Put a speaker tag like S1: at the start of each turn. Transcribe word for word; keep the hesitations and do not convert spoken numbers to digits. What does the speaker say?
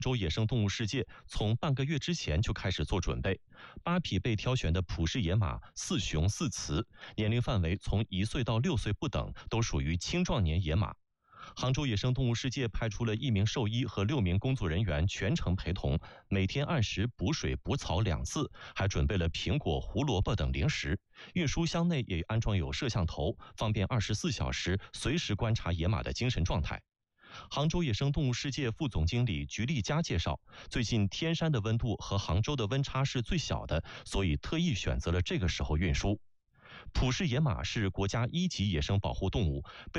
S1: 州野生动物世界从半个月之前就开始做准备，八匹被挑选的普氏野马，四雄四雌，年龄范围从一岁到六岁不等，都属于青壮年野马。杭州野生动物世界派出了一名兽医和六名工作人员全程陪同，每天按时补水补草两次，还准备了苹果、胡萝卜等零食。运输箱内也安装有摄像头，方便二十四小时随时观察野马的精神状态。杭州野生动物世界副总经理菊丽佳介绍，最近天山的温度和杭州的温差是最小的，所以特意选择了这个时候运输。普氏野马是国家一级野生保护动物，被